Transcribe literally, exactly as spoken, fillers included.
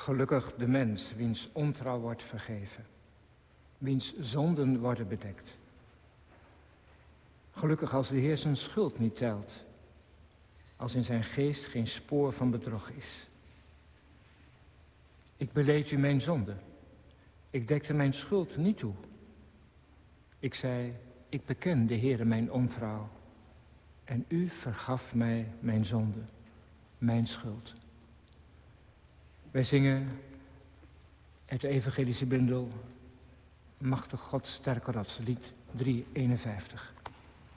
Gelukkig de mens wiens ontrouw wordt vergeven, wiens zonden worden bedekt. Gelukkig als de Heer zijn schuld niet telt, als in zijn geest geen spoor van bedrog is. Ik beleed u mijn zonde, ik dekte mijn schuld niet toe. Ik zei, ik beken de Heere mijn ontrouw en u vergaf mij mijn zonde, mijn schuld. Wij zingen uit de evangelische bundel Machtig God sterker rots, lied driehonderdeenenvijftig.